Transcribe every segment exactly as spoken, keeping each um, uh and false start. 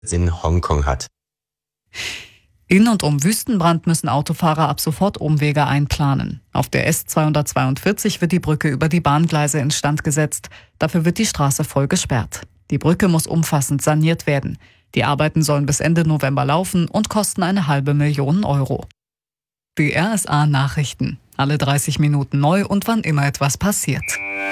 in Hongkong hat. In und um Wüstenbrand müssen Autofahrer ab sofort Umwege einplanen. Auf der S zweihundertzweiundvierzig wird die Brücke über die Bahngleise instand gesetzt. Dafür wird die Straße voll gesperrt. Die Brücke muss umfassend saniert werden. Die Arbeiten sollen bis Ende November laufen und kosten eine halbe Million Euro. Die R S A-Nachrichten. Alle dreißig Minuten neu und wann immer etwas passiert.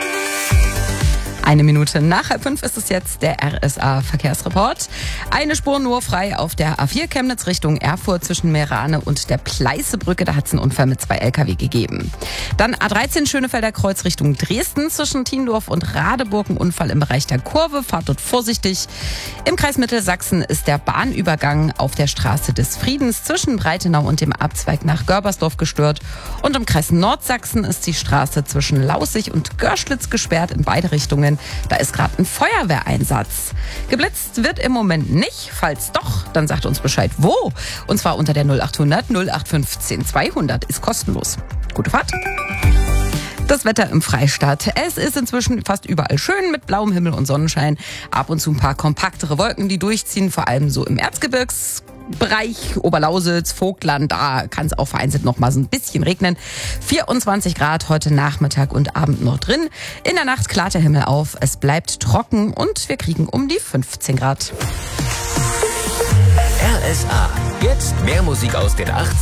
Eine Minute nach halb fünf ist es jetzt, der R S A-Verkehrsreport. Eine Spur nur frei auf der A vier Chemnitz Richtung Erfurt zwischen Meerane und der Pleißebrücke. Da hat es einen Unfall mit zwei L K W gegeben. Dann A dreizehn Schönefelder Kreuz Richtung Dresden zwischen Tiendorf und Radeburg. Ein Unfall im Bereich der Kurve. Fahrt dort vorsichtig. Im Kreis Mittelsachsen ist der Bahnübergang auf der Straße des Friedens zwischen Breitenau und dem Abzweig nach Görbersdorf gestört. Und im Kreis Nordsachsen ist die Straße zwischen Laußig und Görschlitz gesperrt in beide Richtungen. Da ist gerade ein Feuerwehreinsatz. Geblitzt wird im Moment nicht. Falls doch, dann sagt uns Bescheid, wo. Und zwar unter der null achthundert null acht fünfzehn zweihundert. Ist kostenlos. Gute Fahrt. Das Wetter im Freistaat. Es ist inzwischen fast überall schön mit blauem Himmel und Sonnenschein. Ab und zu ein paar kompaktere Wolken, die durchziehen, vor allem so im Erzgebirgsbereich, Oberlausitz, Vogtland, da kann es auch vereinzelt noch mal so ein bisschen regnen. vierundzwanzig Grad heute Nachmittag und Abend noch drin. In der Nacht klart der Himmel auf, es bleibt trocken und wir kriegen um die fünfzehn Grad. R S A. Jetzt mehr Musik aus den achtziger